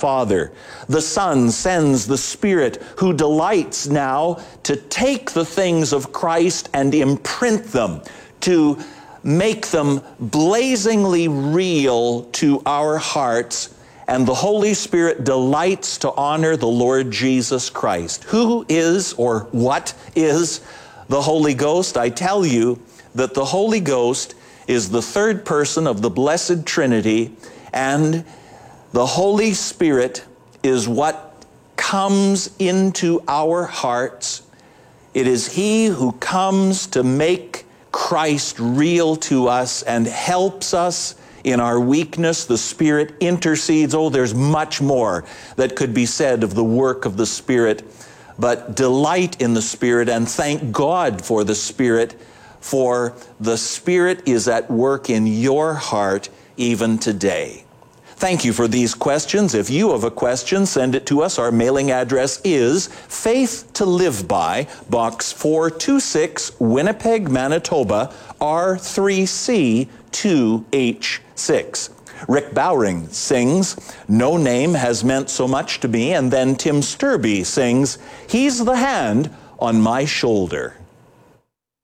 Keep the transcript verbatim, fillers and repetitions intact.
Father. The Son sends the Spirit, who delights now to take the things of Christ and imprint them, to make them blazingly real to our hearts. And the Holy Spirit delights to honor the Lord Jesus Christ. Who is, or what is, the Holy Ghost? I tell you that the Holy Ghost is the third person of the Blessed Trinity, and the Holy Spirit is what comes into our hearts. It is He who comes to make Christ real to us and helps us in our weakness. The Spirit intercedes. Oh, there's much more that could be said of the work of the Spirit, but delight in the Spirit and thank God for the Spirit, for the Spirit is at work in your heart even today. Thank you for these questions. If you have a question, send it to us. Our mailing address is Faith to Live By, Box four two six, Winnipeg, Manitoba, R three C two H six. Rick Bowring sings, No Name Has Meant So Much to Me, and then Tim Sturby sings, He's the Hand on My Shoulder.